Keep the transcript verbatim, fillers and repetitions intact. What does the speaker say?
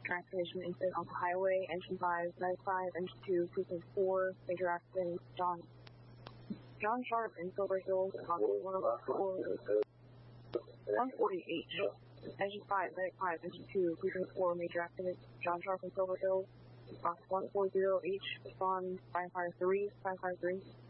Transportation incident on the highway. Engine five, nine five, engine two, precinct four, major accident, John. John Sharp in Silver Hills, on one forty-eight. Engine five, medic five, engine two, precinct four, major accident, John Sharp in Silver Hills, box one forty H, respond five five three, five five three.